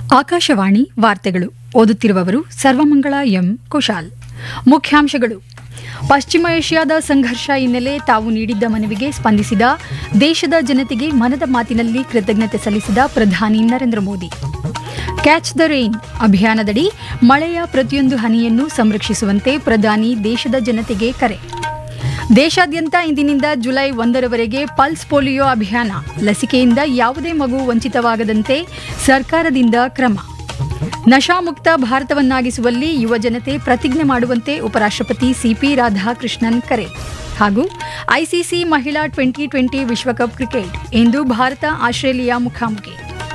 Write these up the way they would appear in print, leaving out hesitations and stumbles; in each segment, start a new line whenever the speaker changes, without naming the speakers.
ಆಕಾಶವಾಣಿ ವಾರ್ತೆಗಳು ಓದುತ್ತಿರುವವರು ಸರ್ವಮಂಗಳ ಎಂ ಕುಶಾಲ್. ಮುಖ್ಯಾಂಶಗಳು. ಪಶ್ಚಿಮ ಏಷ್ಯಾದ ಸಂಘರ್ಷ ಹಿನ್ನೆಲೆ ತಾವು ನೀಡಿದ್ದ ಮನವಿಗೆ ಸ್ಪಂದಿಸಿದ ದೇಶದ ಜನತೆಗೆ ಮನದ ಮಾತಿನಲ್ಲಿ ಕೃತಜ್ಞತೆ ಸಲ್ಲಿಸಿದ ಪ್ರಧಾನಿ Narendra Modi. Catch the rain ಅಭಿಯಾನದಡಿ ಮಳೆಯ ಪ್ರತಿಯೊಂದು ಹನಿಯನ್ನು ಸಂರಕ್ಷಿಸುವಂತೆ ಪ್ರಧಾನಿ ದೇಶದ ಜನತೆಗೆ ಕರೆ. ದೇಶಾದ್ಯಂತ ಇಂದಿನಿಂದ ಜುಲೈ 1ರವರೆಗೆ ಪಲ್ಸ್ ಪೋಲಿಯೋ ಅಭಿಯಾನ. ಲಸಿಕೆಯಿಂದ ಯಾವುದೇ ಮಗು ವಂಚಿತವಾಗದಂತೆ ಸರ್ಕಾರದಿಂದ ಕ್ರಮ. ನಶಾಮುಕ್ತ ಭಾರತವನ್ನಾಗಿಸುವಲ್ಲಿ ಯುವ ಜನತೆ ಪ್ರತಿಜ್ಞೆ ಮಾಡುವಂತೆ ಉಪರಾಷ್ಟ್ರಪತಿ ಸಿಪಿ ರಾಧಾಕೃಷ್ಣನ್ ಕರೆ. ಹಾಗೂ ಐಸಿಸಿ ಮಹಿಳಾ ಟಿ20 ವಿಶ್ವಕಪ್ ಕ್ರಿಕೆಟ್ ಇಂದು ಭಾರತ ಆಸ್ಟ್ರೇಲಿಯಾ ಮುಖಾಮುಖಿ.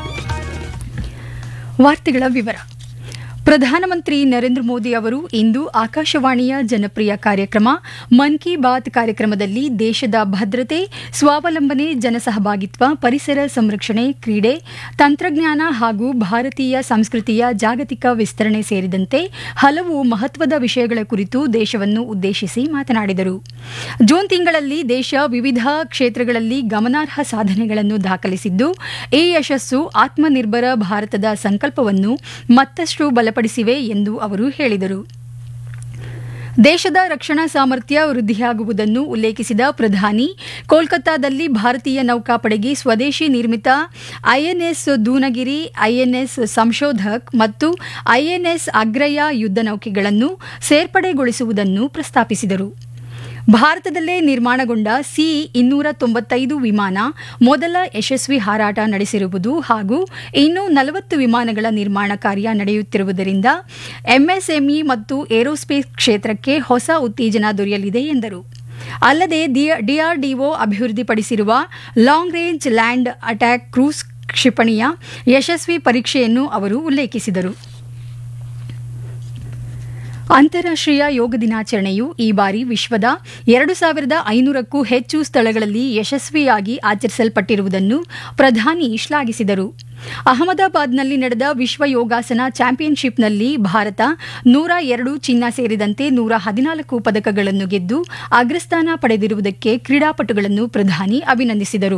ವಾರ್ತೆಗಳ ವಿವರ. ಪ್ರಧಾನಮಂತ್ರಿ ನರೇಂದ್ರ ಮೋದಿ ಅವರು ಇಂದು ಆಕಾಶವಾಣಿಯ ಜನಪ್ರಿಯ ಕಾರ್ಯಕ್ರಮ ಮನ್ ಕಿ ಬಾತ್ ಕಾರ್ಯಕ್ರಮದಲ್ಲಿ ದೇಶದ ಭದ್ರತೆ, ಸ್ವಾವಲಂಬನೆ, ಜನಸಹಭಾಗಿತ್ವ, ಪರಿಸರ ಸಂರಕ್ಷಣೆ, ಕ್ರೀಡೆ, ತಂತ್ರಜ್ಞಾನ ಹಾಗೂ ಭಾರತೀಯ ಸಂಸ್ಕೃತಿಯ ಜಾಗತಿಕ ವಿಸ್ತರಣೆ ಸೇರಿದಂತೆ ಹಲವು ಮಹತ್ವದ ವಿಷಯಗಳ ಕುರಿತು ದೇಶವನ್ನು ಉದ್ದೇಶಿಸಿ ಮಾತನಾಡಿದರು. ಜೂನ್ ತಿಂಗಳಲ್ಲಿ ದೇಶ ವಿವಿಧ ಕ್ಷೇತ್ರಗಳಲ್ಲಿ ಗಮನಾರ್ಹ ಸಾಧನೆಗಳನ್ನು ದಾಖಲಿಸಿದ್ದು, ಈ ಯಶಸ್ಸು ಆತ್ಮನಿರ್ಭರ ಭಾರತದ ಸಂಕಲ್ಪವನ್ನು ಮತ್ತಷ್ಟು ಬಲಪಡಿಸಿವೆ ಎಂದು ಅವರು ಹೇಳಿದರು. ದೇಶದ ರಕ್ಷಣಾ ಸಾಮರ್ಥ್ಯ ವೃದ್ಧಿಯಾಗುವುದನ್ನು ಉಲ್ಲೇಖಿಸಿದ ಪ್ರಧಾನಿ, ಕೋಲ್ಕತ್ತಾದಲ್ಲಿ ಭಾರತೀಯ ನೌಕಾಪಡೆಗೆ ಸ್ವದೇಶಿ ನಿರ್ಮಿತ ಐಎನ್ಎಸ್ ದೂನಗಿರಿ, ಐಎನ್ಎಸ್ ಸಂಶೋಧಕ್ ಮತ್ತು ಐಎನ್ಎಸ್ ಅಗ್ರಯ ಯುದ್ಧ ನೌಕೆಗಳನ್ನು ಸೇರ್ಪಡೆಗೊಳಿಸುವುದನ್ನು ಪ್ರಸ್ತಾಪಿಸಿದರು. ಭಾರತದಲ್ಲೇ ನಿರ್ಮಾಣಗೊಂಡ ಸಿ-295 ವಿಮಾನ ಮೊದಲ ಯಶಸ್ವಿ ಹಾರಾಟ ನಡೆಸಿರುವುದು ಹಾಗೂ ಇನ್ನೂ 40 ವಿಮಾನಗಳ ನಿರ್ಮಾಣ ಕಾರ್ಯ ನಡೆಯುತ್ತಿರುವುದರಿಂದ ಎಂಎಸ್ಎಂಇ ಮತ್ತು ಏರೋಸ್ಪೇಸ್ ಕ್ಷೇತ್ರಕ್ಕೆ ಹೊಸ ಉತ್ತೇಜನ ದೊರೆಯಲಿದೆ ಎಂದರು. ಅಲ್ಲದೆ ಡಿಆರ್ಡಿಒ ಅಭಿವೃದ್ಧಿಪಡಿಸಿರುವ long range land attack cruise ಕ್ಷಿಪಣಿಯ ಯಶಸ್ವಿ ಪರೀಕ್ಷೆಯನ್ನು ಅವರು ಉಲ್ಲೇಖಿಸಿದರು. ಅಂತಾರಾಷ್ಟ್ರೀಯ ಯೋಗ ದಿನಾಚರಣೆಯು ಈ ಬಾರಿ ವಿಶ್ವದ 2500ಕ್ಕೂ ಹೆಚ್ಚು ಸ್ಥಳಗಳಲ್ಲಿ ಯಶಸ್ವಿಯಾಗಿ ಆಚರಿಸಲ್ಪಟ್ಟಿರುವುದನ್ನು ಪ್ರಧಾನಿ ಶ್ಲಾಘಿಸಿದರು. ಅಹಮದಾಬಾದ್ನಲ್ಲಿ ನಡೆದ ವಿಶ್ವ ಯೋಗಾಸನ ಚಾಂಪಿಯನ್ಶಿಪ್ನಲ್ಲಿ ಭಾರತ 102 ಚಿನ್ನ ಸೇರಿದಂತೆ 114 ಪದಕಗಳನ್ನು ಗೆದ್ದು ಅಗ್ರಸ್ಥಾನ ಪಡೆದಿರುವುದಕ್ಕೆ ಕ್ರೀಡಾಪಟುಗಳನ್ನು ಪ್ರಧಾನಿ ಅಭಿನಂದಿಸಿದರು.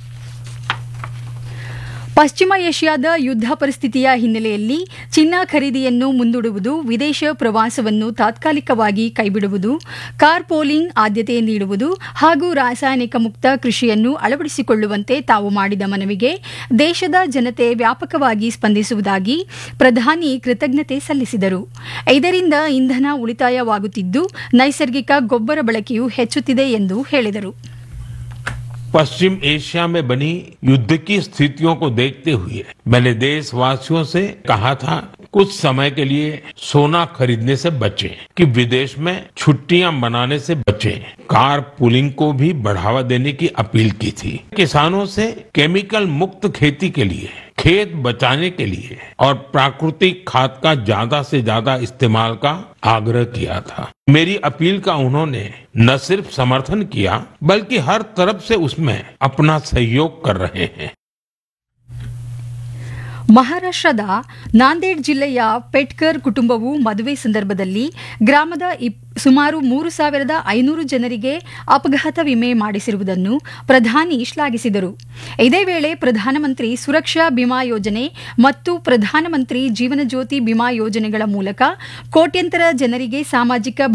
ಪಶ್ಚಿಮ ಏಷ್ಯಾದ ಯುದ್ಧ ಪರಿಸ್ಥಿತಿಯ ಹಿನ್ನೆಲೆಯಲ್ಲಿ ಚಿನ್ನ ಖರೀದಿಯನ್ನು ಮುಂದೂಡುವುದು, ವಿದೇಶ ಪ್ರವಾಸವನ್ನು ತಾತ್ಕಾಲಿಕವಾಗಿ ಕೈಬಿಡುವುದು, ಕಾರ್ ಪೂಲಿಂಗ್ ಆದ್ಯತೆ ನೀಡುವುದು ಹಾಗೂ ರಾಸಾಯನಿಕ ಮುಕ್ತ ಕೃಷಿಯನ್ನು ಅಳವಡಿಸಿಕೊಳ್ಳುವಂತೆ ತಾವು ಮಾಡಿದ ಮನವಿಗೆ ದೇಶದ ಜನತೆ ವ್ಯಾಪಕವಾಗಿ ಸ್ಪಂದಿಸುವುದಾಗಿ ಪ್ರಧಾನಿ ಕೃತಜ್ಞತೆ ಸಲ್ಲಿಸಿದರು. ಇದರಿಂದ ಇಂಧನ ಉಳಿತಾಯವಾಗುತ್ತಿದ್ದು, ನೈಸರ್ಗಿಕ ಗೊಬ್ಬರ ಬಳಕೆಯೂ ಹೆಚ್ಚುತ್ತಿದೆ ಎಂದು ಹೇಳಿದರು.
पश्चिम एशिया में बनी युद्ध की स्थितियों को देखते हुए मैंने देशवासियों से कहा था, कुछ समय के लिए सोना खरीदने से बचें, कि विदेश में छुट्टियां मनाने से बचें। कार पुलिंग को भी बढ़ावा देने की अपील की थी. किसानों से केमिकल मुक्त खेती के लिए, खेत बचाने के लिए और प्राकृतिक खाद का ज्यादा से ज्यादा इस्तेमाल का आग्रह किया था. मेरी अपील का उन्होंने न सिर्फ समर्थन किया बल्कि हर तरफ से उसमें अपना सहयोग कर रहे हैं.
ಮಹಾರಾಷ್ಟ್ರದ ನಾಂದೇಡ್ ಜಿಲ್ಲೆಯ ಪೆಟ್ಕರ್ ಕುಟುಂಬವು ಮದುವೆ ಸಂದರ್ಭದಲ್ಲಿ ಗ್ರಾಮದ ಸುಮಾರು 3500 ಜನರಿಗೆ ಅಪಘಾತ ವಿಮೆ ಮಾಡಿಸಿರುವುದನ್ನು ಪ್ರಧಾನಿ ಶ್ಲಾಘಿಸಿದರು. ಇದೇ ವೇಳೆ ಪ್ರಧಾನಮಂತ್ರಿ ಸುರಕ್ಷಾ ಬಿಮಾ ಯೋಜನೆ ಮತ್ತು ಪ್ರಧಾನಮಂತ್ರಿ ಜೀವನ ಜ್ಯೋತಿ ಬಿಮಾ ಯೋಜನೆಗಳ ಮೂಲಕ ಕೋಟ್ಯಂತರ ಜನರಿಗೆ ಸಾಮಾಜಿಕ